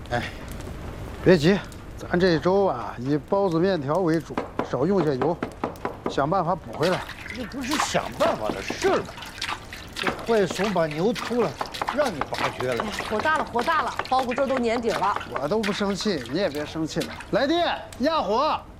哎，别急，咱这周啊以包子面条为主，少用些油，想办法补回来。 这不是想办法的事儿吗？这坏怂把牛偷了，让你拔缺了。 火大了，火大了！包谷这都年底了， 我都不生气，你也别生气了。来电压火。